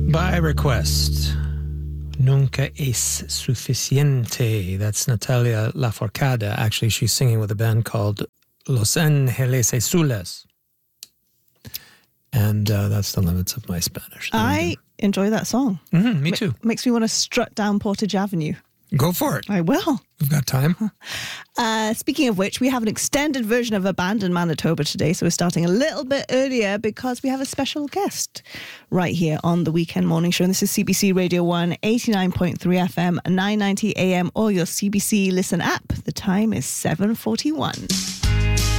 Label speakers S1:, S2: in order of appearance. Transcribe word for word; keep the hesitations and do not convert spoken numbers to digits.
S1: By request, Nunca es suficiente. That's Natalia Lafourcade. Actually, she's singing with a band called Los Angeles Azules. And uh, that's the limits of my Spanish.
S2: I enjoy that song.
S1: Mm-hmm, me too.
S2: M- makes me want to strut down Portage Avenue.
S1: Go for it.
S2: I will.
S1: We've got time.
S2: Uh, speaking of which, we have an extended version of Abandoned Manitoba today, so we're starting a little bit earlier because we have a special guest right here on the Weekend Morning Show. And this is C B C Radio one, eighty-nine point three F M, nine ninety A M, or your C B C Listen app. The time is seven forty-one.